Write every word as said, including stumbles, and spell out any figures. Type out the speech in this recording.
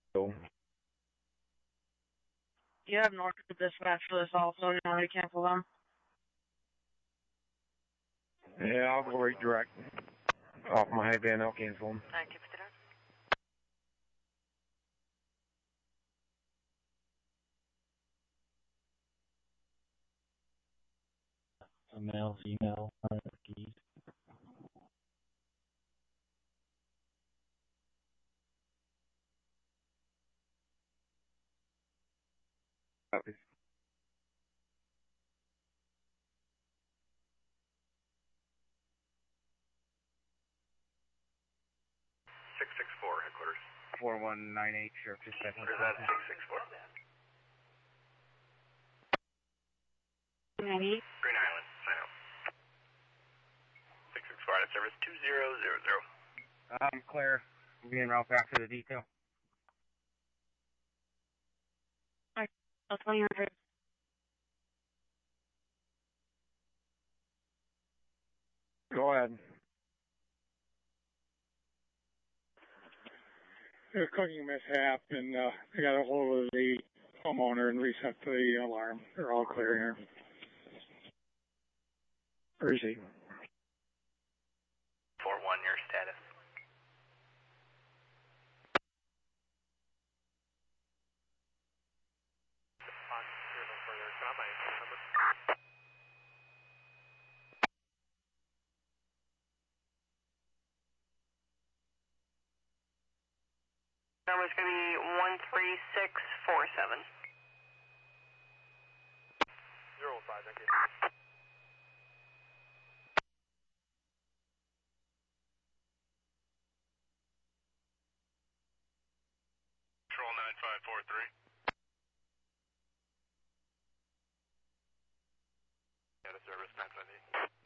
So, You have Northwood dispatch for this also. You want me to cancel them? yeah, I'll go right direct. Off my high band, I'll cancel them. Alright, keep it down. A male, female, keys. Copy. six six four, headquarters. four one nine eight, Sheriff Dispatch. What is that, six six four? ninety. Green Island, sign out. six six four, out of service two zero zero zero. I'm clear. I'm being route back to the detail. That's when you're Go ahead. A cooking mishap, and uh, I got a hold of the homeowner and reset the alarm. They're all clear here. Receive. four one, your status. Number's going to be one three six four seven. zero five, thank you. Control nine five four three. Out of service nine five eight.